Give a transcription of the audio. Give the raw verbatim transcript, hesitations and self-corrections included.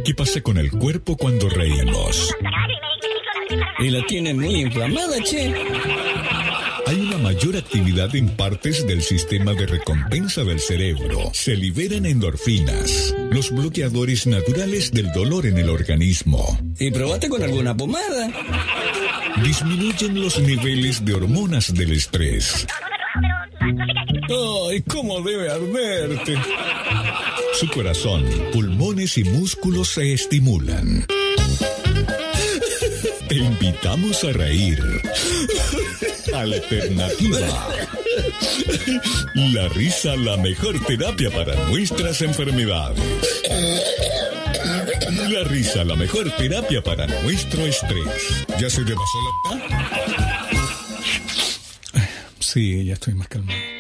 ¿Qué pasa con el cuerpo cuando reímos? Y la tiene muy inflamada, che. Hay una mayor actividad en partes del sistema de recompensa del cerebro. Se liberan endorfinas, los bloqueadores naturales del dolor en el organismo. ¿Y probaste con alguna pomada? Disminuyen los niveles de hormonas del estrés. ¡Ay, cómo debe arderte! Su corazón, pulmones y músculos se estimulan. Te invitamos a reír. Alternativa. La risa, la mejor terapia para nuestras enfermedades. La risa, la mejor terapia para nuestro estrés. ¿Ya se te pasó la...? Sí, ya estoy más calmado.